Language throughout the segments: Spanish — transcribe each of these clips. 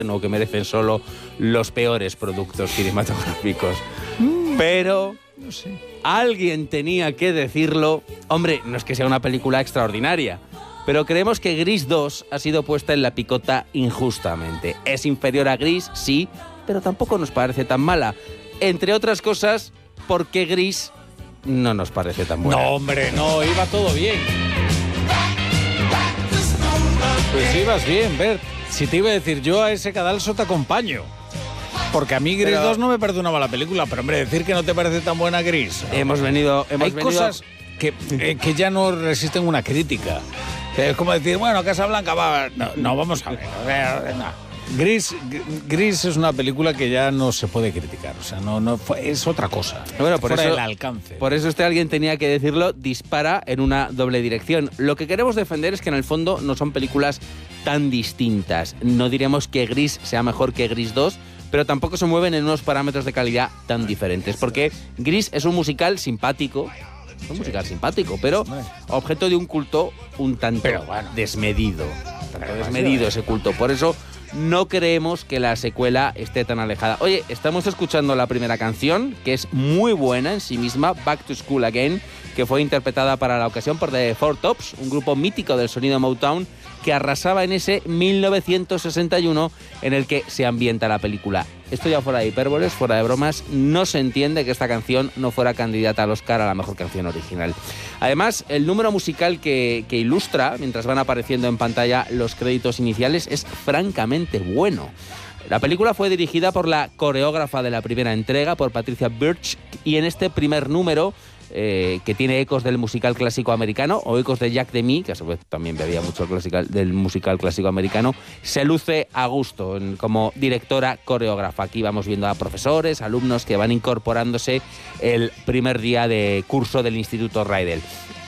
o que merecen solo los peores productos cinematográficos. Pero no sé. Alguien tenía que decirlo. Hombre, no es que sea una película extraordinaria, pero creemos que Gris 2 ha sido puesta en la picota injustamente. Es inferior a Gris, sí, pero tampoco nos parece tan mala. Entre otras cosas, porque Gris no nos parece tan buena. No, hombre, no, iba todo bien. Pues ibas bien, Bert. Si te iba a decir yo a ese cadalso te acompaño. Porque a mí Gris 2 no me parece una mala película, pero hombre, decir que no te parece tan buena Gris. Hay cosas que ya no resisten una crítica. Es como decir, bueno, Casablanca va... No, vamos a ver. No. Gris es una película que ya no se puede criticar, o sea, es otra cosa. Bueno, fuera del alcance. Por eso alguien tenía que decirlo, dispara en una doble dirección. Lo que queremos defender es que en el fondo no son películas tan distintas. No diremos que Gris sea mejor que Gris 2, pero tampoco se mueven en unos parámetros de calidad tan diferentes, porque Gris es un musical simpático. Pero objeto de un culto un tanto desmedido. Desmedido ese culto. Por eso no creemos que la secuela esté tan alejada. Oye, estamos escuchando la primera canción, que es muy buena en sí misma, Back to School Again, que fue interpretada para la ocasión por The Four Tops, un grupo mítico del sonido Motown, que arrasaba en ese 1961 en el que se ambienta la película. Esto ya fuera de hipérboles, fuera de bromas, no se entiende que esta canción no fuera candidata al Oscar a la mejor canción original. Además, el número musical que ilustra, mientras van apareciendo en pantalla los créditos iniciales, es francamente bueno. La película fue dirigida por la coreógrafa de la primera entrega, por Patricia Birch, y en este primer número, que tiene ecos del musical clásico americano o ecos de Jack Demy, que a su vez también bebía mucho del musical clásico americano, se luce a gusto como directora coreógrafa. Aquí vamos viendo a profesores, alumnos que van incorporándose el primer día de curso del Instituto Rydell.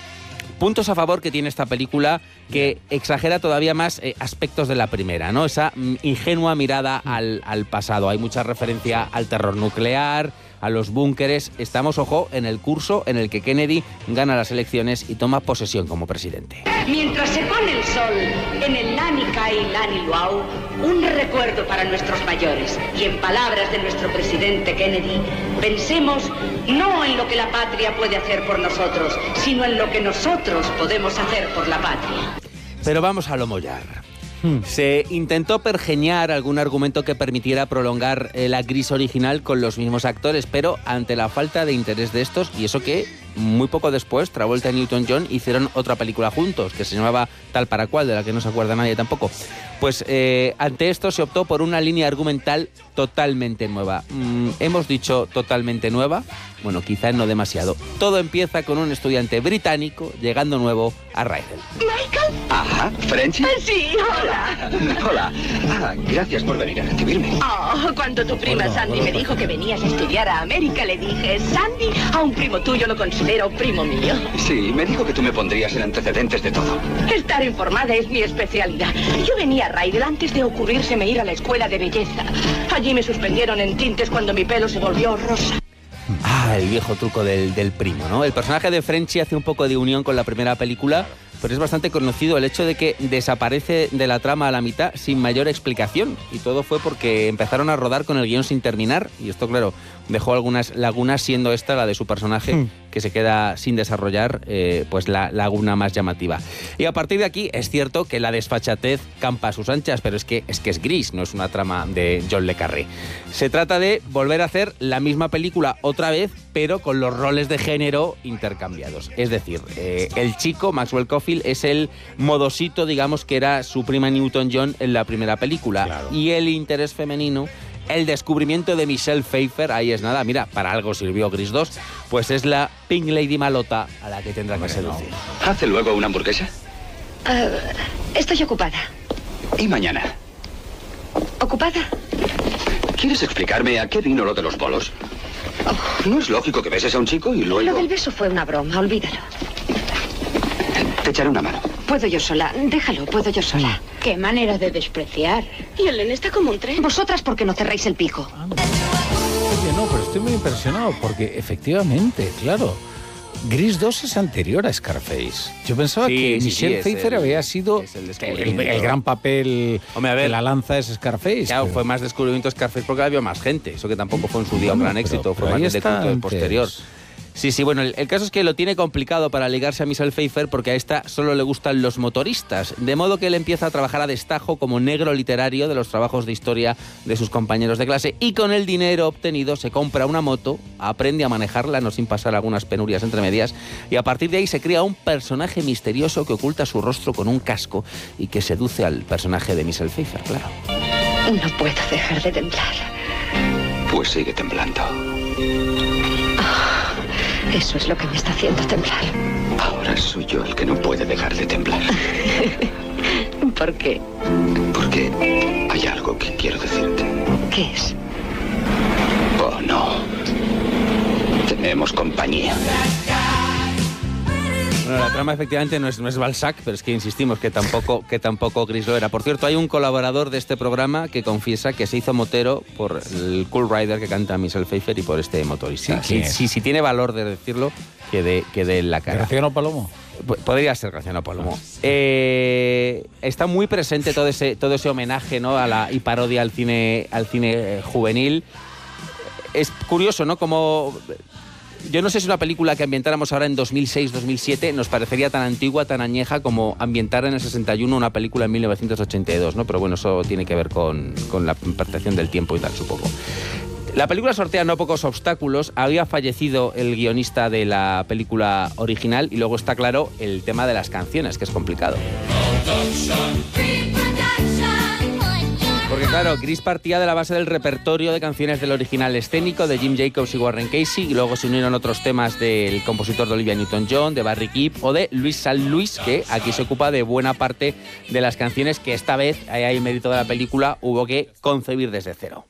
Puntos a favor que tiene esta película, que exagera todavía más aspectos de la primera, ¿no? Esa ingenua mirada al pasado. Hay mucha referencia al terror nuclear, a los búnkeres. Estamos, ojo, en el curso en el que Kennedy gana las elecciones y toma posesión como presidente. Mientras se pone el sol en el Lani Kai Lani Luau, un recuerdo para nuestros mayores. Y en palabras de nuestro presidente Kennedy, pensemos no en lo que la patria puede hacer por nosotros, sino en lo que nosotros podemos hacer por la patria. Pero vamos a lo mollar. Se intentó pergeñar algún argumento que permitiera prolongar la Gris original con los mismos actores, pero ante la falta de interés de estos, y eso que muy poco después Travolta y Newton-John hicieron otra película juntos, que se llamaba Tal para Cual, de la que no se acuerda nadie tampoco. Pues ante esto se optó por una línea argumental totalmente nueva. ¿Hemos dicho totalmente nueva? Bueno, quizá no demasiado. Todo empieza con un estudiante británico llegando nuevo a Rydell. ¿Michael? Ajá, ¿Frenchy? Sí, hola. Hola. Gracias por venir a recibirme. Cuando tu prima Sandy me dijo que venías a estudiar a América, le dije, Sandy, a un primo tuyo lo considero primo mío. Sí, me dijo que tú me pondrías en antecedentes de todo. Estar informada es mi especialidad. Yo venía a Rydell antes de ocurrírseme ir a la escuela de belleza. Allí me suspendieron en tintes cuando mi pelo se volvió rosa. El viejo truco del primo, ¿no? El personaje de Frenchy hace un poco de unión con la primera película, pero es bastante conocido el hecho de que desaparece de la trama a la mitad sin mayor explicación. Y todo fue porque empezaron a rodar con el guión sin terminar. Y esto, claro, dejó algunas lagunas, siendo esta la de su personaje, que se queda sin desarrollar, pues la laguna más llamativa. Y a partir de aquí es cierto que la desfachatez campa a sus anchas, pero es que es Gris, no es una trama de John le Carré. Se trata de volver a hacer la misma película otra vez, pero con los roles de género intercambiados. Es decir, el chico, Maxwell Caulfield, es el modosito, digamos, que era su prima Newton-John en la primera película. Claro. Y el interés femenino, el descubrimiento de Michelle Pfeiffer, ahí es nada, mira, para algo sirvió Gris 2, pues es la Pink Lady malota a la que tendrá que seducir. ¿Hace luego una hamburguesa? Estoy ocupada. ¿Y mañana? ¿Ocupada? ¿Quieres explicarme a qué vino lo de los bolos? No es lógico que beses a un chico y luego... Lo del beso fue una broma, olvídalo. Te echaré una mano. Puedo yo sola, déjalo, puedo yo sola. Qué manera de despreciar. Y el nene está como un tren. Vosotras, ¿por qué no cerráis el pico? Oye, no, pero estoy muy impresionado porque efectivamente, claro, Gris 2 es anterior a Scarface. Yo pensaba que Michelle Pfeiffer había sido el gran papel. Hombre, a ver, de la lanza es Scarface. Claro, fue más descubrimiento Scarface porque había más gente. Eso que tampoco fue en su día un gran éxito, fue más de culto posterior. Sí, bueno, el caso es que lo tiene complicado para ligarse a Michelle Pfeiffer porque a esta solo le gustan los motoristas, de modo que él empieza a trabajar a destajo como negro literario de los trabajos de historia de sus compañeros de clase y con el dinero obtenido se compra una moto, aprende a manejarla, no sin pasar algunas penurias entre medias, y a partir de ahí se crea un personaje misterioso que oculta su rostro con un casco y que seduce al personaje de Michelle Pfeiffer, claro. No puedo dejar de temblar. Pues sigue temblando. Eso es lo que me está haciendo temblar. Ahora soy yo el que no puede dejar de temblar. ¿Por qué? Porque hay algo que quiero decirte. ¿Qué es? Oh, no. Tenemos compañía. Bueno, la trama efectivamente no es Balzac, pero es que insistimos que tampoco Gris lo era. Por cierto, hay un colaborador de este programa que confiesa que se hizo motero por el Cool Rider que canta Michelle Pfeiffer y por este motorista. Si tiene valor de decirlo, que dé la cara. ¿Graciano Palomo? Podría ser Graciano Palomo. Está muy presente todo ese homenaje, ¿no? y parodia al cine juvenil. Es curioso, ¿no? Como... Yo no sé si una película que ambientáramos ahora en 2006-2007 nos parecería tan antigua, tan añeja como ambientar en el 61 una película en 1982, ¿no? Pero bueno, eso tiene que ver con la percepción del tiempo y tal, supongo. La película sortea no pocos obstáculos. Había fallecido el guionista de la película original y luego está claro el tema de las canciones, que es complicado. Porque claro, Gris partía de la base del repertorio de canciones del original escénico de Jim Jacobs y Warren Casey, y luego se unieron otros temas del compositor de Olivia Newton-John, de Barry Gibb o de Luis Sal Luis, que aquí se ocupa de buena parte de las canciones que esta vez, ahí hay mérito de la película, hubo que concebir desde cero.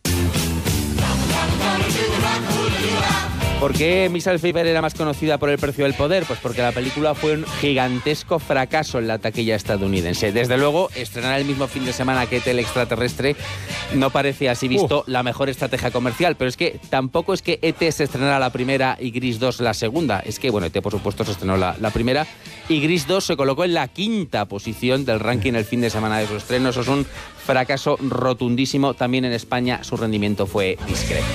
¿Por qué Michelle Pfeiffer era más conocida por El precio del poder? Pues porque la película fue un gigantesco fracaso en la taquilla estadounidense. Desde luego, estrenar el mismo fin de semana que ET el extraterrestre no parece así visto la mejor estrategia comercial, pero es que tampoco es que ET se estrenara la primera y Gris 2 la segunda. Es que, bueno, ET por supuesto se estrenó la primera y Gris 2 se colocó en la 5ª posición del ranking el fin de semana de su estreno. Eso es un fracaso rotundísimo. También en España su rendimiento fue discreto.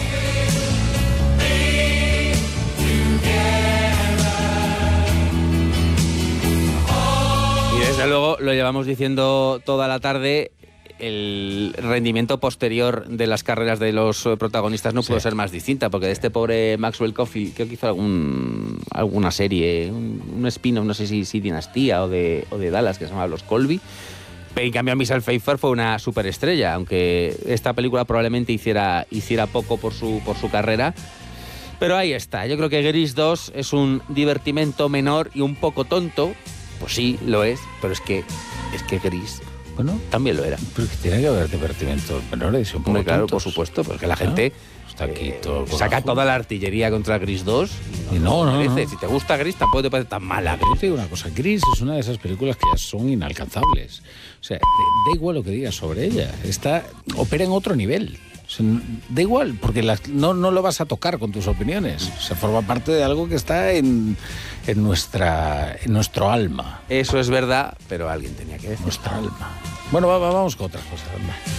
Desde luego, lo llevamos diciendo toda la tarde, el rendimiento posterior de las carreras de los protagonistas no pudo ser más distinta, porque de este pobre Maxwell Caulfield, creo que hizo alguna serie, un spin-off, no sé si Dinastía o de Dallas, que se llama Los Colby. En cambio, Michelle Pfeiffer fue una superestrella, aunque esta película probablemente hiciera poco por su carrera. Pero ahí está. Yo creo que Gris 2 es un divertimento menor y un poco tonto. Pues sí, lo es, pero es que Gris, bueno, también lo era. Pero es que tiene que haber divertimentos menores, un poco muy claro, tontos. Por supuesto, porque la gente está aquí todo saca toda la artillería contra Gris 2. No. Si te gusta Gris, tampoco te parece tan mala. Pero yo te digo una cosa, Gris es una de esas películas que ya son inalcanzables. O sea, da igual lo que digas sobre ella, opera en otro nivel. O sea, da igual, porque no lo vas a tocar con tus opiniones. O sea, forma parte de algo que está en nuestro alma. Eso es verdad, pero alguien tenía que decir. Nuestra alma. Bueno, vamos con otras cosas.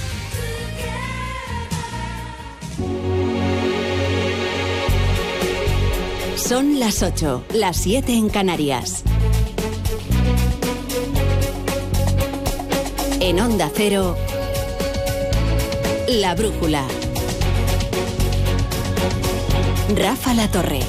Son las 8, las 7 en Canarias. En Onda Cero, La Brújula. Rafa La Torre.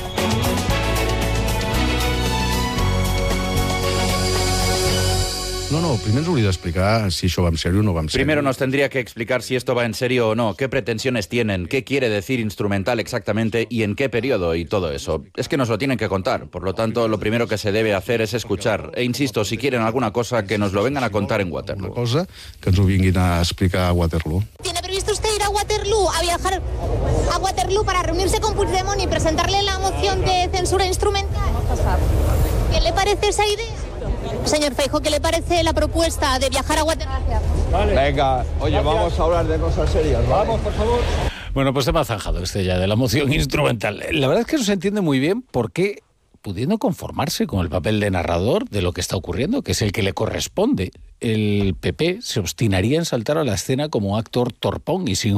No, primer ens hauria d'explicar si això va en serio o no va en serio. Primero nos tendría que explicar si esto va en serio o no, qué pretensiones tienen, qué quiere decir instrumental exactamente y en qué periodo y todo eso. Es que nos lo tienen que contar, por lo tanto lo primero que se debe hacer es escuchar. E insisto, si quieren alguna cosa, que nos lo vengan a contar en Waterloo. Una cosa, que ens ho vinguin a explicar a Waterloo. ¿Tiene previsto usted ir a Waterloo, a viajar a Waterloo para reunirse con Puigdemont y presentarle la moción de censura instrumental? ¿Qué le parece esa idea? Señor Feijóo, ¿qué le parece la propuesta de viajar a Waterloo? Vale. Venga, oye, gracias. Vamos a hablar de cosas serias, ¿vale? Vamos, por favor. Bueno, pues tema zanjado ya de la moción instrumental. La verdad es que no se entiende muy bien por qué pudiendo conformarse con el papel de narrador de lo que está ocurriendo, que es el que le corresponde. El PP se obstinaría en saltar a la escena como actor torpón y sin